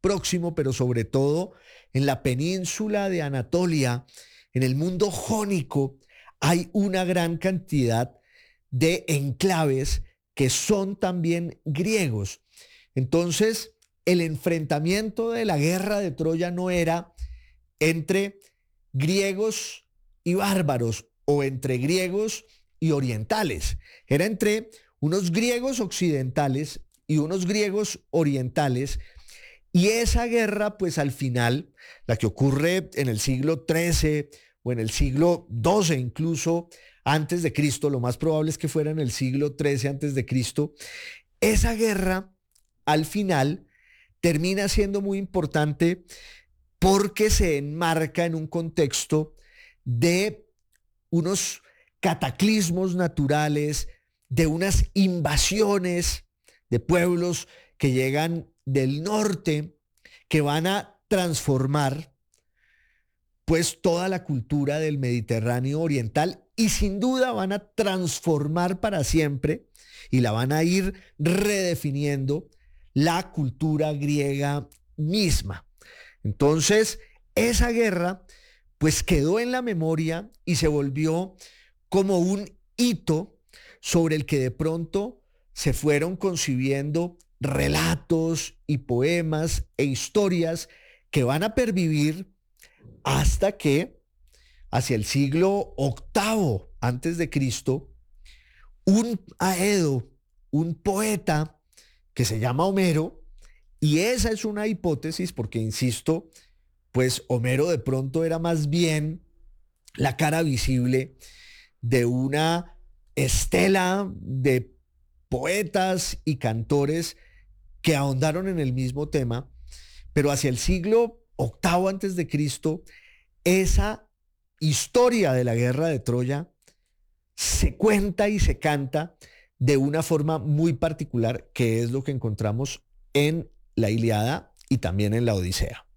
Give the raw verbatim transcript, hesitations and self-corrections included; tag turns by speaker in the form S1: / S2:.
S1: Próximo, pero sobre todo en la península de Anatolia, en el mundo jónico, hay una gran cantidad de enclaves que son también griegos. Entonces, el enfrentamiento de la guerra de Troya no era entre griegos y bárbaros o entre griegos y orientales. Era entre unos griegos occidentales y unos griegos orientales. Y esa guerra, pues al final, la que ocurre en el siglo trece o en el siglo doce incluso antes de Cristo, lo más probable es que fuera en el siglo trece antes de Cristo, esa guerra al final termina siendo muy importante porque se enmarca en un contexto de unos cataclismos naturales, de unas invasiones de pueblos que llegan del norte, que van a transformar pues toda la cultura del Mediterráneo oriental y sin duda van a transformar para siempre y la van a ir redefiniendo la cultura griega misma. Entonces, esa guerra pues quedó en la memoria y se volvió como un hito sobre el que de pronto se fueron concibiendo relatos y poemas e historias que van a pervivir hasta que hacia el siglo octavo antes de Cristo, un Aedo, un poeta que se llama Homero, y esa es una hipótesis porque, insisto, pues Homero de pronto era más bien la cara visible de una estela de poetas y cantores que ahondaron en el mismo tema, pero hacia el siglo octavo antes de Cristo, esa historia de la guerra de Troya se cuenta y se canta de una forma muy particular, que es lo que encontramos en la Ilíada y también en la Odisea.